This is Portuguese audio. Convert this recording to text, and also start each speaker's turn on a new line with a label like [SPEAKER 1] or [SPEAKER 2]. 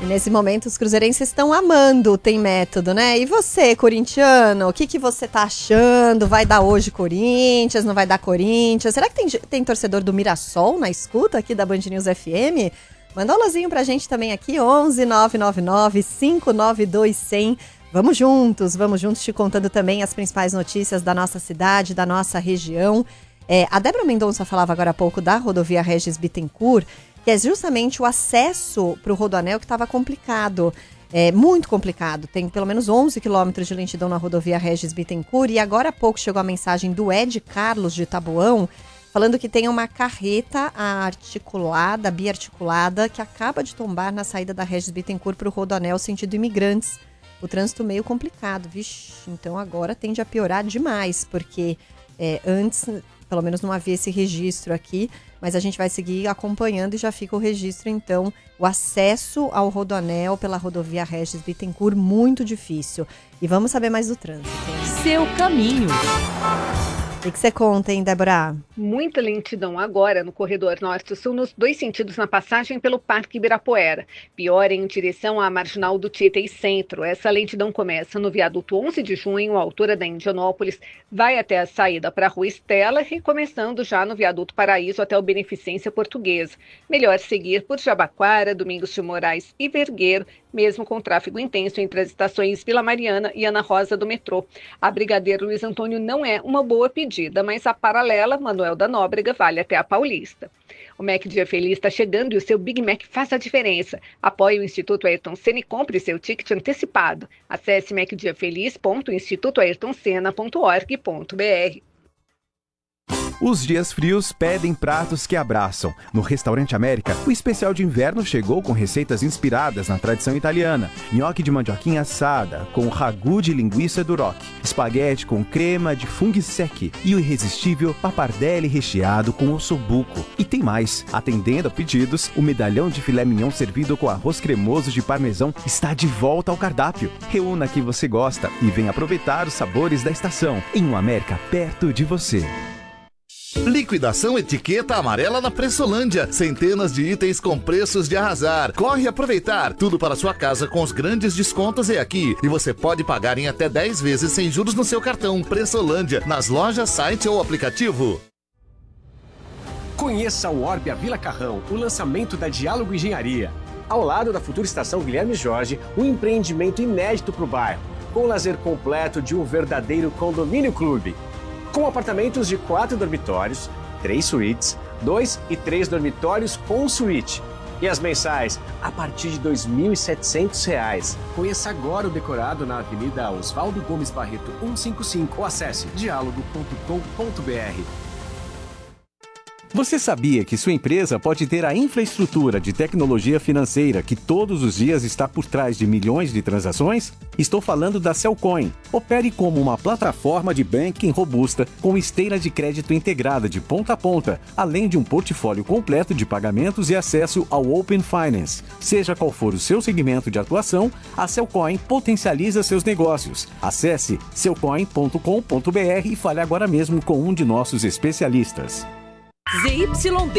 [SPEAKER 1] E nesse momento os cruzeirenses estão amando o Tem Método, né? E você, corintiano, o que você tá achando? Vai dar hoje Corinthians, não vai dar Corinthians? Será que tem torcedor do Mirassol na escuta aqui da Band News FM? Manda um alôzinho pra gente também aqui, 11 999 592 100. Vamos juntos te contando também as principais notícias da nossa cidade, da nossa região. A Débora Mendonça falava agora há pouco da rodovia Regis Bittencourt, que é justamente o acesso para o Rodoanel que estava complicado, muito complicado. Tem pelo menos 11 quilômetros de lentidão na rodovia Regis Bittencourt e agora há pouco chegou a mensagem do Ed Carlos de Taboão, falando que tem uma carreta biarticulada, que acaba de tombar na saída da Regis Bittencourt para o Rodoanel sentido Imigrantes. O trânsito meio complicado, vixe, então agora tende a piorar demais, porque antes, pelo menos não havia esse registro aqui, mas a gente vai seguir acompanhando e já fica o registro, então, o acesso ao Rodoanel pela rodovia Regis Bittencourt, muito difícil. E vamos saber mais do trânsito.
[SPEAKER 2] Seu caminho.
[SPEAKER 1] O que você conta, hein, Débora?
[SPEAKER 3] Muita lentidão agora no corredor norte-sul nos dois sentidos na passagem pelo Parque Ibirapuera. Pior em direção à Marginal do Tietê e Centro. Essa lentidão começa no viaduto 11 de junho, à altura da Indianópolis, vai até a saída para a Rua Estela e começando já no viaduto Paraíso até o Beneficência Portuguesa. Melhor seguir por Jabaquara, Domingos de Moraes e Vergueiro, mesmo com tráfego intenso entre as estações Vila Mariana e Ana Rosa do metrô. A Brigadeiro Luiz Antônio não é uma boa pedida, mas a paralela Manuel da Nóbrega vale até a Paulista. O Mac Dia Feliz está chegando e o seu Big Mac faz a diferença. Apoie o Instituto Ayrton Senna e compre seu ticket antecipado. Acesse macdiafeliz.institutoayrtonsenna.org.br.
[SPEAKER 4] Os dias frios pedem pratos que abraçam. No Restaurante América, o especial de inverno chegou com receitas inspiradas na tradição italiana. Nhoque de mandioquinha assada, com ragu de linguiça duroc, espaguete com crema de funghi secchi e o irresistível pappardelle recheado com ossobuco. E tem mais. Atendendo a pedidos, o medalhão de filé mignon servido com arroz cremoso de parmesão está de volta ao cardápio. Reúna que você gosta e venha aproveitar os sabores da estação em um América perto de você.
[SPEAKER 5] Liquidação etiqueta amarela na Pressolândia. Centenas de itens com preços de arrasar. Corre aproveitar. Tudo para sua casa com os grandes descontos é aqui. E você pode pagar em até 10 vezes sem juros no seu cartão. Pressolândia, nas lojas, site ou aplicativo.
[SPEAKER 6] Conheça o Orbia Vila Carrão, o lançamento da Diálogo Engenharia. Ao lado da futura estação Guilherme Jorge, um empreendimento inédito para o bairro, com o lazer completo de um verdadeiro condomínio clube. Com apartamentos de 4 dormitórios, 3 suítes, 2 e 3 dormitórios com suíte. E as mensais a partir de R$ 2.700. Conheça agora o decorado na Avenida Oswaldo Gomes Barreto 155 ou acesse dialogo.com.br.
[SPEAKER 4] Você sabia que sua empresa pode ter a infraestrutura de tecnologia financeira que todos os dias está por trás de milhões de transações? Estou falando da Cellcoin. Opere como uma plataforma de banking robusta com esteira de crédito integrada de ponta a ponta, além de um portfólio completo de pagamentos e acesso ao Open Finance. Seja qual for o seu segmento de atuação, a Cellcoin potencializa seus negócios. Acesse cellcoin.com.br e fale agora mesmo com um de nossos especialistas.
[SPEAKER 2] ZYD